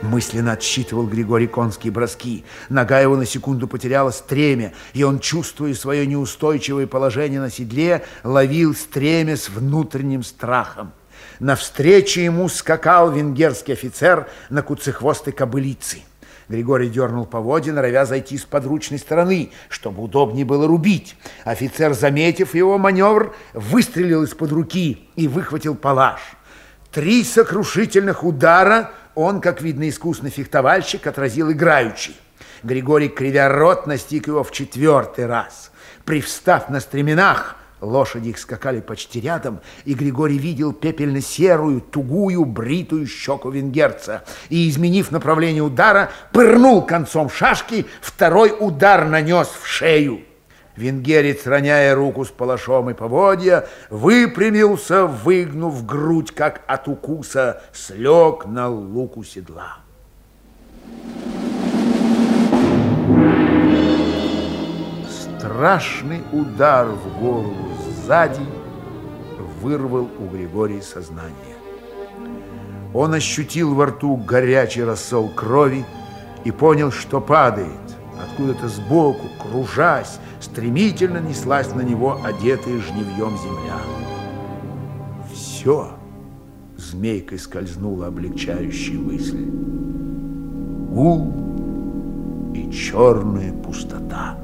Мысленно отсчитывал Григорий конские броски. Нога его на секунду потеряла стремя, и он, чувствуя свое неустойчивое положение на седле, ловил стремя с внутренним страхом. Навстречу ему скакал венгерский офицер на куцехвостой кобылице. Григорий дернул поводья, норовя зайти с подручной стороны, чтобы удобнее было рубить. Офицер, заметив его маневр, выстрелил из-под руки и выхватил палаш. 3 сокрушительных удара он, как видно, искусный фехтовальщик, отразил играючи. Григорий, кривя рот, настиг его в 4-й раз. Привстав на стременах, лошади их скакали почти рядом, и Григорий видел пепельно-серую, тугую, бритую щеку венгерца. И, изменив направление удара, пырнул концом шашки, 2-й удар нанес в шею. Венгерец, роняя руку с палашом и поводья, выпрямился, выгнув грудь, как от укуса, слег на луку седла. Страшный удар в голову сзади вырвал у Григория сознание. Он ощутил во рту горячий рассол крови и понял, что падает. Откуда-то сбоку, кружась, стремительно неслась на него одетая жневьем земля. Все, змейкой скользнула облегчающая мысль. Гул и черная пустота.